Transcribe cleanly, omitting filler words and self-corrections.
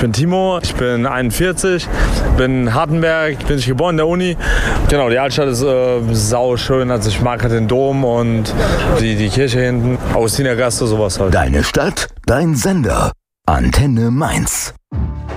bin Timo, ich bin 41, bin in Hartenberg, bin ich geboren in der Uni. Genau, die Altstadt ist sau schön, also ich mag halt den Dom und die Kirche hinten, Augustinergasse, sowas halt. Deine Stadt, dein Sender. Antenne Mainz.